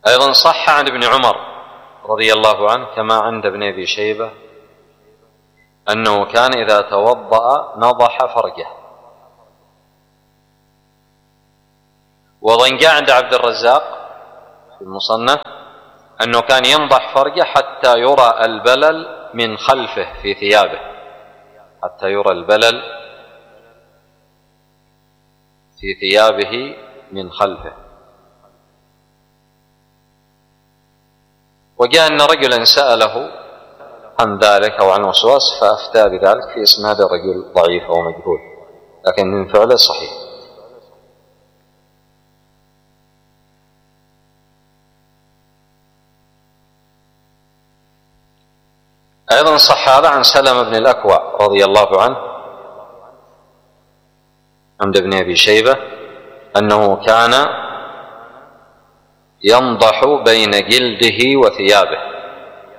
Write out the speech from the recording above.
أيضا صح عن ابن عمر رضي الله عنه كما عند ابن أبي شيبة أنه كان إذا توضأ نضح فرجه. وأيضا جاء عند عبد الرزاق في المصنف أنه كان ينضح فرجه حتى يرى البلل من خلفه في ثيابه، حتى يرى البلل في ثيابه من خلفه. وجاء أن رجلا سأله عن ذلك أو عن الوسواس فأفتى بذلك في إسناد الرجل ضعيف أو مجهول، لكن من فعله صحيح. أيضا صح هذا عن سلمة بن الأكوع رضي الله عنه عند ابن أبي شيبة أنه كان ينضح بين جلده وثيابه،